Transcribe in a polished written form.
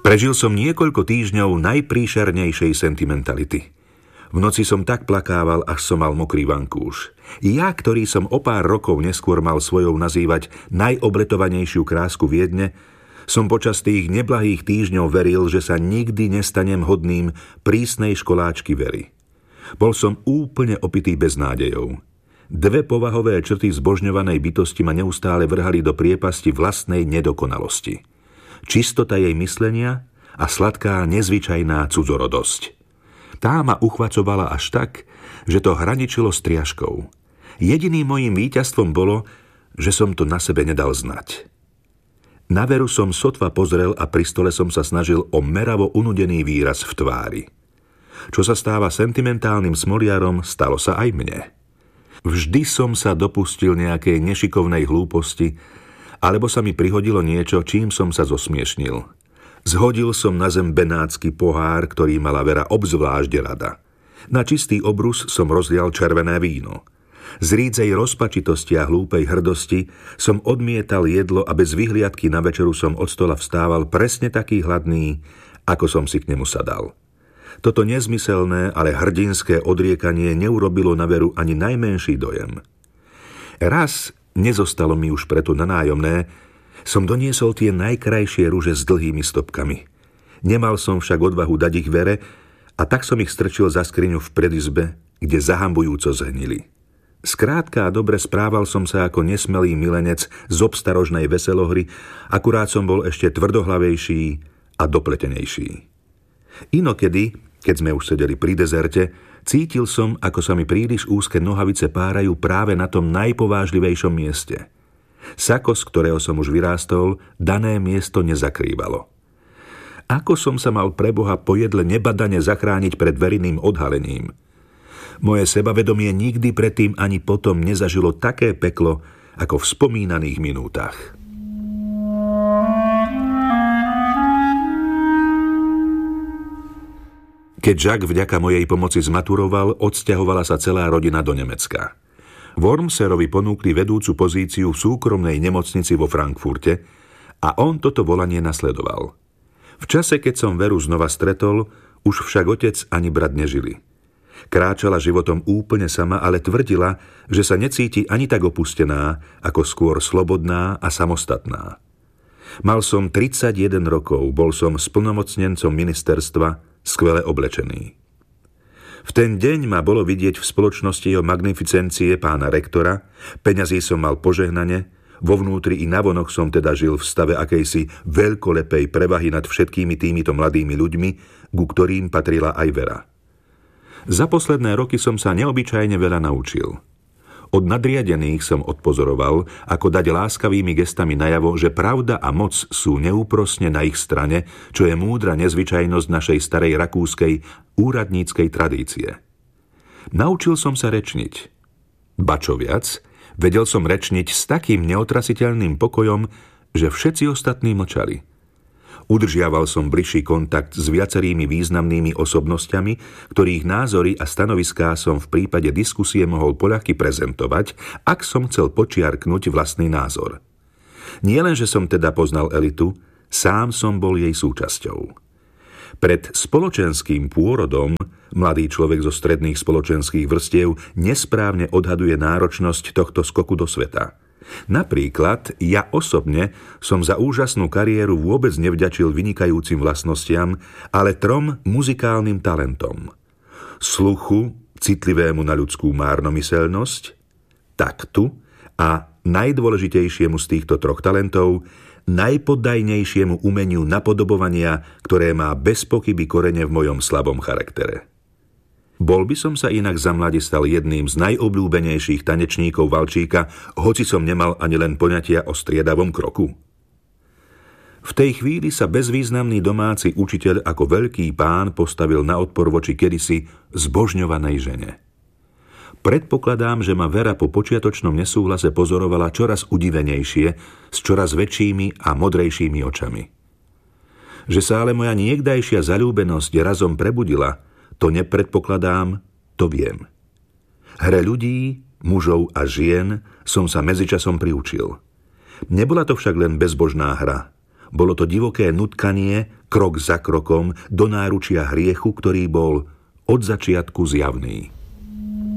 Prežil som niekoľko týždňov najpríšernejšej sentimentality. V noci som tak plakával, až som mal mokrý vankúš. Ja, ktorý som o pár rokov neskôr mal svojou nazývať najobletovanejšiu krásku Viedne, som počas tých neblahých týždňov veril, že sa nikdy nestanem hodným prísnej školáčky Very. Bol som úplne opitý beznádejou. Dve povahové črty zbožňovanej bytosti ma neustále vrhali do priepasti vlastnej nedokonalosti. Čistota jej myslenia a sladká nezvyčajná cudzorodosť. Tá ma uchvacovala až tak, že to hraničilo s triažkou. Jediným mojím víťazstvom bolo, že som to na sebe nedal znať. Na Veru som sotva pozrel a pri stole som sa snažil o meravo unudený výraz v tvári. Čo sa stáva sentimentálnym smoliarom, stalo sa aj mne. Vždy som sa dopustil nejakej nešikovnej hlúposti, alebo sa mi prihodilo niečo, čím som sa zosmiešnil. Zhodil som na zem benátsky pohár, ktorý mala Vera obzvlášť rada. Na čistý obrus som rozlial červené víno. Z rídzej rozpačitosti a hlúpej hrdosti som odmietal jedlo a bez vyhliadky na večeru som od stola vstával presne taký hladný, ako som si k nemu sadal. Toto nezmyselné, ale hrdinské odriekanie neurobilo na Veru ani najmenší dojem. Raz, nezostalo mi už preto na nájomné, som doniesol tie najkrajšie ruže s dlhými stopkami. Nemal som však odvahu dať ich Vere a tak som ich strčil za skriňu v predizbe, kde zahambujúco zhnili. Skrátka a dobre správal som sa ako nesmelý milenec z obstarožnej veselohry, akurát som bol ešte tvrdohlavejší a dopletenejší. Inokedy, keď sme už sedeli pri dezerte, cítil som, ako sa mi príliš úzke nohavice párajú práve na tom najpovážlivejšom mieste. Sako, z ktorého som už vyrástol, dané miesto nezakrývalo. Ako som sa mal pre Boha po jedle nebadane zachrániť pred Verinným odhalením? Moje sebavedomie nikdy predtým ani potom nezažilo také peklo, ako v spomínaných minútach. Keď Jacques vďaka mojej pomoci zmaturoval, odsťahovala sa celá rodina do Nemecka. Wormserovi ponúkli vedúcu pozíciu v súkromnej nemocnici vo Frankfurte a on toto volanie nasledoval. V čase, keď som Veru znova stretol, už však otec ani brat nežili. Kráčala životom úplne sama, ale tvrdila, že sa necíti ani tak opustená, ako skôr slobodná a samostatná. Mal som 31 rokov, bol som splnomocnencom ministerstva, skvele oblečený. V ten deň ma bolo vidieť v spoločnosti jeho magnificencie pána rektora, peňazí som mal požehnane, vo vnútri i navonok som teda žil v stave akejsi veľkolepej prevahy nad všetkými týmito mladými ľuďmi, ku ktorým patrila aj Vera. Za posledné roky som sa neobyčajne veľa naučil. Od nadriadených som odpozoroval, ako dať láskavými gestami najavo, že pravda a moc sú neúprosne na ich strane, čo je múdra nezvyčajnosť našej starej rakúskej úradníckej tradície. Naučil som sa rečniť. Ba čo viac, vedel som rečniť s takým neotrasiteľným pokojom, že všetci ostatní mlčali. Udržiaval som bližší kontakt s viacerými významnými osobnosťami, ktorých názory a stanoviská som v prípade diskusie mohol poľahky prezentovať, ak som chcel počiarknúť vlastný názor. Nie len, že som teda poznal elitu, sám som bol jej súčasťou. Pred spoločenským pôrodom mladý človek zo stredných spoločenských vrstiev nesprávne odhaduje náročnosť tohto skoku do sveta. Napríklad, ja osobne som za úžasnú kariéru vôbec nevďačil vynikajúcim vlastnostiam, ale 3 muzikálnym talentom. Sluchu, citlivému na ľudskú márnomyselnosť, taktu a najdôležitejšiemu z týchto 3 talentov, najpoddajnejšiemu umeniu napodobovania, ktoré má bez pochyby korene v mojom slabom charaktere. Bol by som sa inak za mladí stal jedným z najobľúbenejších tanečníkov valčíka, hoci som nemal ani len poňatia o striedavom kroku. V tej chvíli sa bezvýznamný domáci učiteľ ako veľký pán postavil na odpor voči kedysi zbožňovanej žene. Predpokladám, že ma Vera po počiatočnom nesúhlase pozorovala čoraz udivenejšie, s čoraz väčšími a modrejšími očami. Že sa ale moja niekdajšia zaľúbenosť razom prebudila, to nepredpokladám, to viem. Hre ľudí, mužov a žien som sa medzičasom priučil. Nebola to však len bezbožná hra. Bolo to divoké nutkanie, krok za krokom do náručia hriechu, ktorý bol od začiatku zjavný.